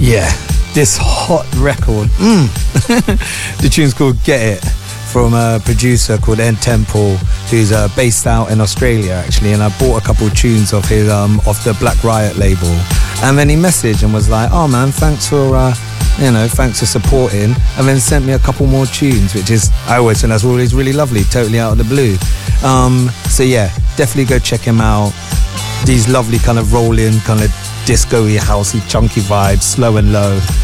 Yeah, this hot record. The tune's called Get It, from a producer called Ed Temple, who's based out in Australia actually, and I bought a couple of tunes of his off the Black Riot label, and then he messaged and was like, oh man, thanks for supporting, and then sent me a couple more tunes, which is, I always think that's always really lovely, totally out of the blue. So yeah, definitely go check him out. These lovely kind of rolling, kind of disco-y, housey, chunky vibes, slow and low.